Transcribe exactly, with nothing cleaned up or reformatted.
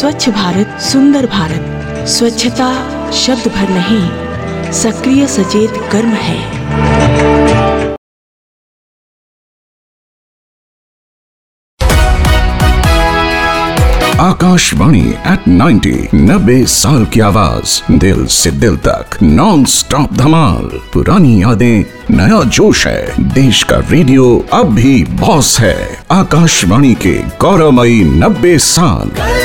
स्वच्छ भारत सुंदर भारत। स्वच्छता शब्द भर नहीं, सक्रिय सचेत कर्म है। आकाशवाणी एट नाइन्टी, नब्बे साल की आवाज, दिल से दिल तक, नॉन स्टॉप धमाल। पुरानी यादें, नया जोश है। देश का रेडियो अब भी बॉस है। आकाशवाणी के गौरवमयी नब्बे साल।